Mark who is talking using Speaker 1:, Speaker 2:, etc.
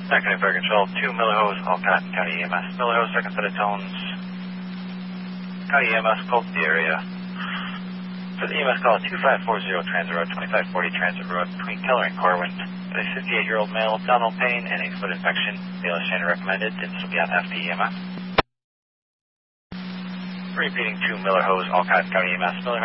Speaker 1: Second Fire Control, 2 Miller Hose, all Cotton County EMS. Miller Hose, second set of tones. County EMS, close the area. For the EMS call, 2540 Transit Road, 2540 Transit Road, between Keller and Corwin. A 58-year-old male, abdominal pain and a foot infection. Baylor Shannon recommended. This will be on FD EMS. Repeating, 2 Miller Hose, all Cotton County EMS. Miller